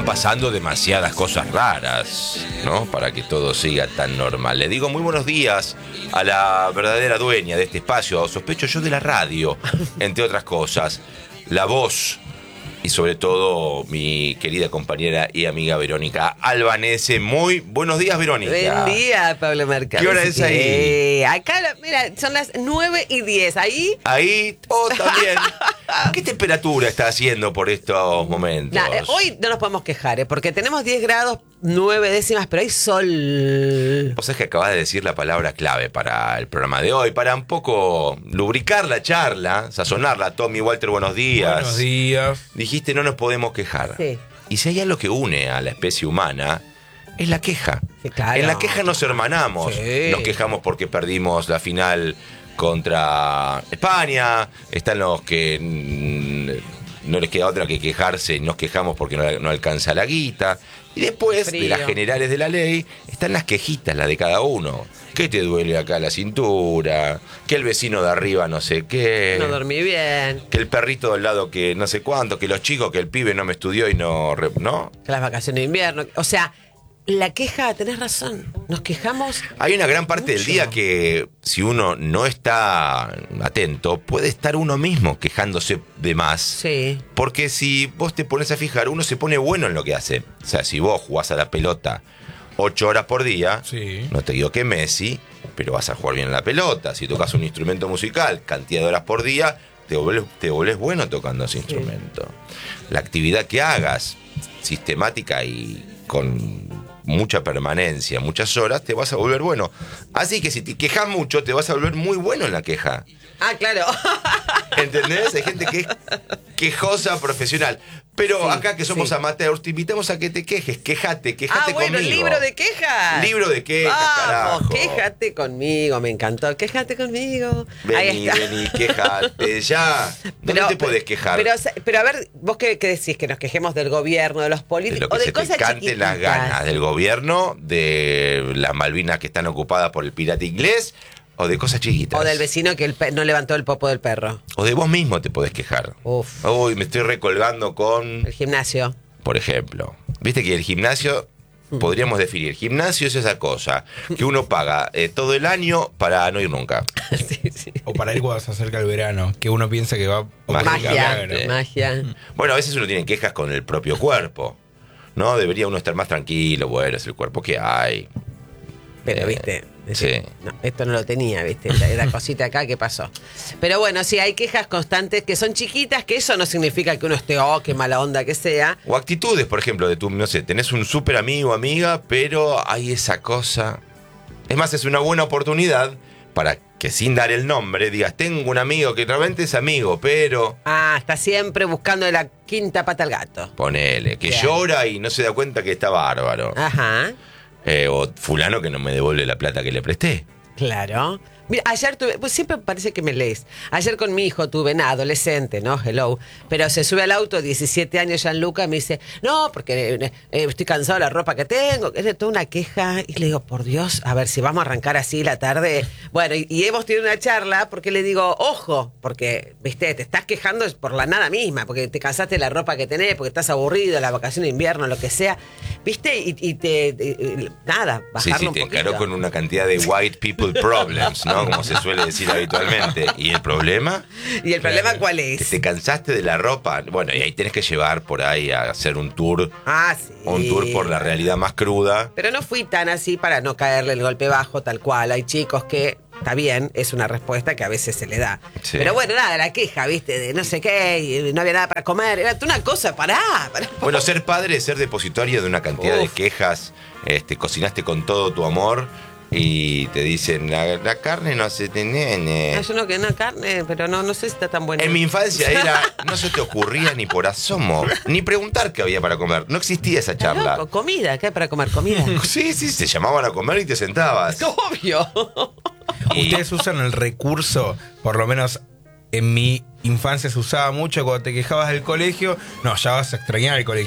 pasando demasiadas cosas raras, ¿no? Para que todo siga tan normal. Le digo muy buenos días a la verdadera dueña de este espacio, sospecho yo de la radio, entre otras cosas, la voz y sobre todo mi querida compañera y amiga Verónica Albanese. Muy buenos días, Verónica. Buen día, Pablo Mercado. ¿Qué hora es ahí? Acá, mira, son las 9:10. Ahí también. ¿Qué temperatura está haciendo por estos momentos? Hoy no nos podemos quejar, porque tenemos 10 grados 9 décimas, pero hay sol. Vos sabés que acabas de decir la palabra clave para el programa de hoy, para un poco lubricar la charla, sazonarla. Tommy, Walter, buenos días. Buenos días. Dijiste no nos podemos quejar. Sí. Y si hay algo que une a la especie humana, es la queja. Sí, claro. En la queja nos hermanamos. Sí. Nos quejamos porque perdimos la final contra España. Están los que no les queda otra que quejarse. Nos quejamos porque no alcanza la guita. Y después de las generales de la ley están las quejitas, las de cada uno. ¿Qué te duele acá la cintura? Que el vecino de arriba no sé qué. No dormí bien. Que el perrito del lado que no sé cuánto. Que los chicos, que el pibe no me estudió y no. Que las vacaciones de invierno. O sea, la queja, tenés razón. Nos quejamos. Hay una gran parte mucho del día que si uno no está atento, puede estar uno mismo quejándose de más. Sí. Porque si vos te pones a fijar, uno se pone bueno en lo que hace. O sea, si vos jugás a la pelota 8 horas por día, Sí. no te digo que Messi, pero vas a jugar bien a la pelota. Si tocas un instrumento musical, cantidad de horas por día, te volvés bueno tocando ese instrumento. La actividad que hagas, sistemática y con mucha permanencia, muchas horas, te vas a volver bueno. Así que si te quejas mucho, te vas a volver muy bueno en la queja. Ah, claro. ¿Entendés? Hay gente que es quejosa profesional. Pero Sí, acá que somos amateurs, te invitamos a que te quejate, quejate Bueno, conmigo. libro de quejas. Libro de quejas, Vamos, carajo. quéjate conmigo, me encantó. Quéjate conmigo. Ahí está. Vení, quejate, ya. ¿Dónde te podés quejar? Pero a ver, vos qué decís, que nos quejemos del gobierno, de los De políticos, lo que o de se te cosas cante chiquititas. las ganas, del gobierno, de las Malvinas que están ocupadas por el pirata inglés, o de cosas chiquitas. O del vecino que no levantó el popo del perro. O de vos mismo te podés quejar. Uf. Uy, me estoy recolgando con... El gimnasio. Por ejemplo, viste que el gimnasio, podríamos definir, gimnasio es esa cosa que uno paga todo el año para no ir nunca. Sí. O para ir cuando se acerca el verano, que uno piensa que va a ocurrir Magia. milagro. Magia. Bueno, a veces uno tiene quejas con el propio cuerpo, ¿no? Debería uno estar más tranquilo, bueno, es el cuerpo que hay. Pero, viste, sí. no, esto no lo tenía, viste, la cosita acá, ¿qué pasó? Pero bueno, sí, hay quejas constantes que son chiquitas, que eso no significa que uno esté, qué mala onda que sea. O actitudes, por ejemplo, de tu, no sé, tenés un súper amigo, amiga, pero hay esa cosa. Es más, es una buena oportunidad para que sin dar el nombre digas, tengo un amigo que realmente es amigo, pero... Está siempre buscando la quinta pata al gato. Ponele, que Bien. llora y no se da cuenta que está bárbaro. Ajá, O fulano que no me devuelve la plata que le presté. claro. Mira, ayer tuve, pues siempre parece que me lees. Ayer con mi hijo tuve, adolescente, ¿no? Hello. Pero se sube al auto, 17 años, Gianluca, y me dice, no, porque estoy cansado de la ropa que tengo. Es toda una queja. Y le digo, por Dios, a ver si vamos a arrancar así la tarde. Bueno, y hemos tenido una charla porque le digo, ojo, porque, viste, te estás quejando por la nada misma, porque te cansaste de la ropa que tenés, porque estás aburrido, la vacación de invierno, lo que sea. ¿Viste? Nada, Sí, bajarlo un te poquito. encaró con una cantidad de white people problems, ¿no? Como se suele decir habitualmente. ¿Y el problema? ¿Y el problema cuál Que es? te cansaste de la ropa. Bueno, y ahí tenés que llevar por ahí a hacer un tour. Sí. Un tour por la realidad más cruda. Pero no fui tan así para no caerle el golpe bajo, tal cual. Hay chicos que, está bien, es una respuesta que a veces se le da. Sí. Pero bueno, nada, la queja, viste, de no sé qué, y no había nada para comer. Era una cosa, pará. Bueno, ser padre es ser depositario de una cantidad de quejas. Cocinaste con todo tu amor y te dicen, la carne no se te nene. Yo no quería carne, pero no sé si está tan buena. En mi infancia era, no se te ocurría ni por asomo, ni preguntar qué había para comer. No existía esa ¿Estás charla. loco? ¿Comida? ¿Qué hay para comer? ¿Comida? Sí, te llamaban a comer y te sentabas. Obvio. Ustedes usan el recurso, por lo menos en mi infancia se usaba mucho, cuando te quejabas del colegio, no, ya vas a extrañar el colegio.